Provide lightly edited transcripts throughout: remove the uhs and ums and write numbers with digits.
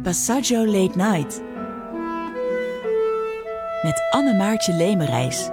Passaggio Late Night met Anne-Maartje Lemerijs.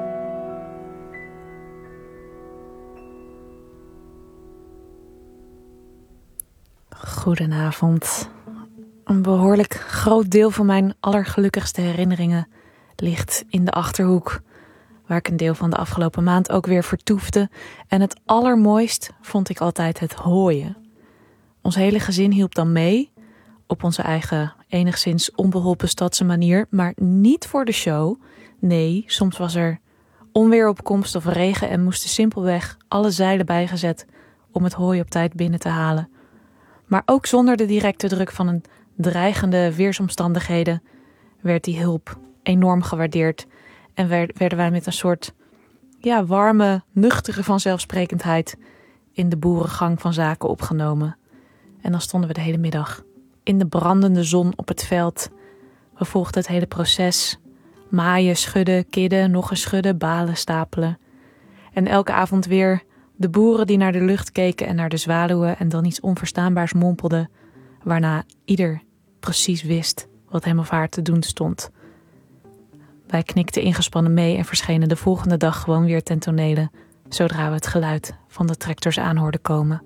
Goedenavond. Een behoorlijk groot deel van mijn allergelukkigste herinneringen ligt in de Achterhoek, waar ik een deel van de afgelopen maand ook weer vertoefde. En het allermooist vond ik altijd het hooien. Ons hele gezin hielp dan mee, op onze eigen enigszins onbeholpen stadse manier, maar niet voor de show. Nee, soms was er onweer op komst of regen en moesten simpelweg alle zeilen bijgezet om het hooi op tijd binnen te halen. Maar ook zonder de directe druk van een dreigende weersomstandigheden werd die hulp enorm gewaardeerd en werden wij met een soort warme, nuchtere vanzelfsprekendheid in de boerengang van zaken opgenomen. En dan stonden we de hele middag in de brandende zon op het veld. We volgden het hele proces. Maaien, schudden, kidden, nog eens schudden, balen, stapelen. En elke avond weer de boeren die naar de lucht keken en naar de zwaluwen en dan iets onverstaanbaars mompelden, waarna ieder precies wist wat hem of haar te doen stond. Wij knikten ingespannen mee en verschenen de volgende dag gewoon weer ten tonele, zodra we het geluid van de tractors aanhoorden komen.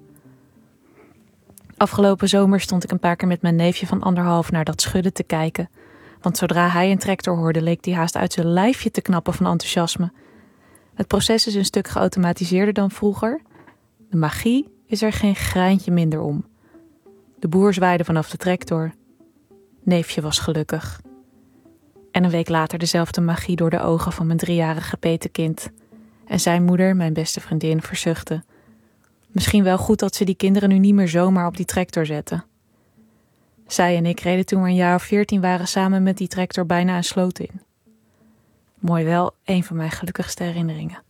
Afgelopen zomer stond ik een paar keer met mijn neefje van 1,5 naar dat schudden te kijken, want zodra hij een tractor hoorde leek hij haast uit zijn lijfje te knappen van enthousiasme. Het proces is een stuk geautomatiseerder dan vroeger. De magie is er geen greintje minder om. De boer zwaaide vanaf de tractor. Neefje was gelukkig. En een week later dezelfde magie door de ogen van mijn 3-jarige petekind. En zijn moeder, mijn beste vriendin, verzuchtte. Misschien wel goed dat ze die kinderen nu niet meer zomaar op die tractor zetten. Zij en ik reden toen we een jaar of 14 waren samen met die tractor bijna een sloot in. Mooi wel, een van mijn gelukkigste herinneringen.